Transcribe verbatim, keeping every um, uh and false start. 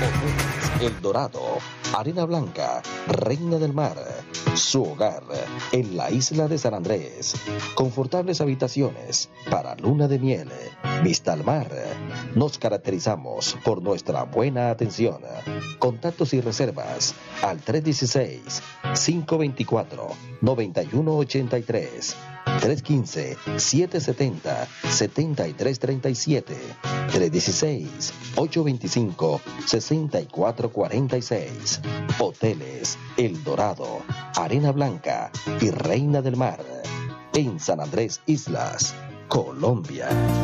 El Dorado, Arena Blanca, Reina del Mar, su hogar en la isla de San Andrés. Confortables habitaciones para luna de miel, vista al mar. Nos caracterizamos por nuestra buena atención. Contactos y reservas al tres uno seis, cinco dos cuatro, nueve uno ocho tres, tres uno cinco, siete siete cero, siete tres tres siete, tres uno seis, ocho dos cinco, seis cuatro cuatro seis. Hoteles El Dorado, Arena Blanca y Reina del Mar, en San Andrés Islas, Colombia.